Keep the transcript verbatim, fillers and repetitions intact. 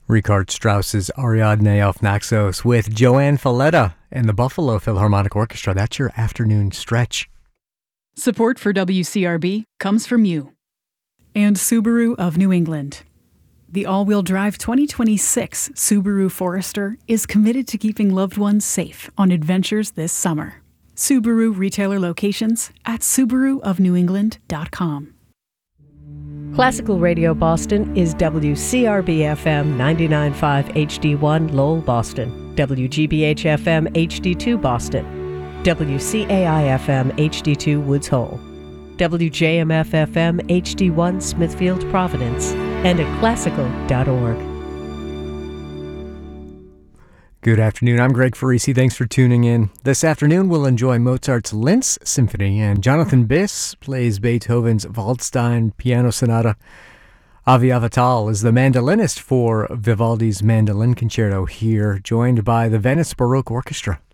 Richard Strauss's Ariadne auf Naxos with Joanne Falletta and the Buffalo Philharmonic Orchestra. That's your afternoon stretch. Support for W C R B comes from you and Subaru of New England. The all-wheel drive twenty twenty-six Subaru Forester is committed to keeping loved ones safe on adventures this summer. Subaru retailer locations at subaru of new england dot com. Classical Radio Boston is W C R B F M ninety-nine point five H D one Lowell, Boston, W G B H F M H D two Boston, W C A I F M H D two Woods Hole, W J M F F M H D one Smithfield, Providence, and at classical dot org. Good afternoon. I'm Greg Farisi. Thanks for tuning in. This afternoon, we'll enjoy Mozart's Linz Symphony, and Jonathan Biss plays Beethoven's Waldstein Piano Sonata. Avi Avital is the mandolinist for Vivaldi's Mandolin Concerto here, joined by the Venice Baroque Orchestra.